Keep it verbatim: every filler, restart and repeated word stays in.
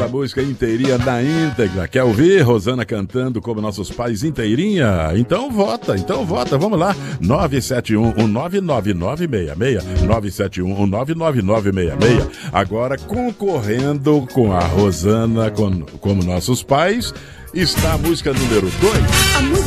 essa música inteirinha na íntegra. Quer ouvir Rosana cantando como nossos pais inteirinha? Então vota, então vota, vamos lá. nove sete um, um nove nove nove seis seis, nove sete um, um nove nove nove seis seis. Agora concorrendo com a Rosana com, como nossos pais está a música número dois.